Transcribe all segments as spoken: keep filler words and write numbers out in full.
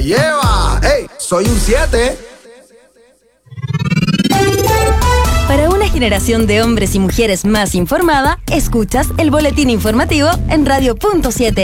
Lleva, hey, soy un siete. Para una generación de hombres y mujeres más informada, escuchas el boletín informativo en Radio Punto siete.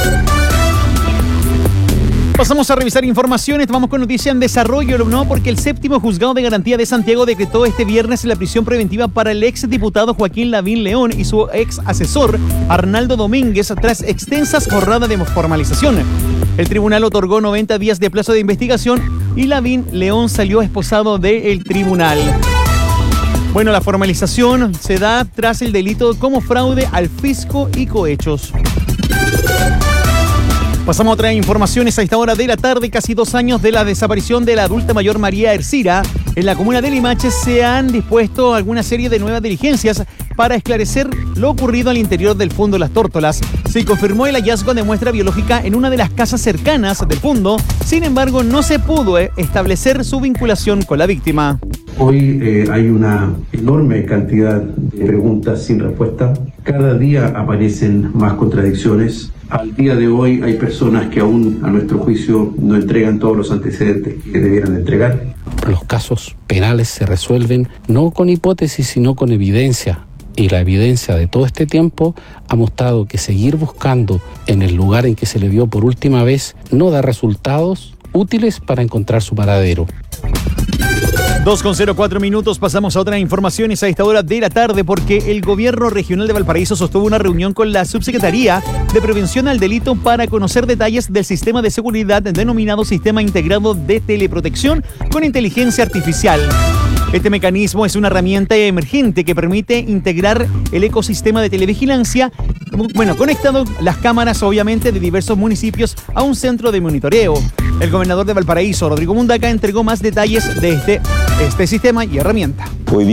Pasamos a revisar informaciones, vamos con noticia en desarrollo, ¿no? Porque el séptimo juzgado de garantía de Santiago decretó este viernes la prisión preventiva para el ex diputado Joaquín Lavín León y su ex asesor Arnaldo Domínguez tras extensas jornadas de formalización. El tribunal otorgó noventa días de plazo de investigación y Lavín León salió esposado del tribunal. Bueno, la formalización se da tras el delito como fraude al fisco y cohechos. Pasamos a otras informaciones a esta hora de la tarde. Casi dos años de la desaparición de la adulta mayor María Ercira. En la comuna de Limache se han dispuesto alguna serie de nuevas diligencias para esclarecer lo ocurrido al interior del Fondo Las Tórtolas. Se confirmó el hallazgo de muestra biológica en una de las casas cercanas del fondo. Sin embargo, no se pudo establecer su vinculación con la víctima. Hoy eh, hay una enorme cantidad de preguntas sin respuesta. Cada día aparecen más contradicciones. Al día de hoy hay personas que aún, a nuestro juicio, no entregan todos los antecedentes que debieran entregar. Los casos penales se resuelven no con hipótesis, sino con evidencia. Y la evidencia de todo este tiempo ha mostrado que seguir buscando en el lugar en que se le vio por última vez no da resultados útiles para encontrar su paradero. dos con cero cuatro minutos, pasamos a otras informaciones a esta hora de la tarde porque el gobierno regional de Valparaíso sostuvo una reunión con la Subsecretaría de Prevención al Delito para conocer detalles del sistema de seguridad denominado Sistema Integrado de Teleprotección con Inteligencia Artificial. Este mecanismo es una herramienta emergente que permite integrar el ecosistema de televigilancia, bueno, conectado las cámaras obviamente de diversos municipios a un centro de monitoreo. El gobernador de Valparaíso, Rodrigo Mundaca, entregó más detalles de este, este sistema y herramienta.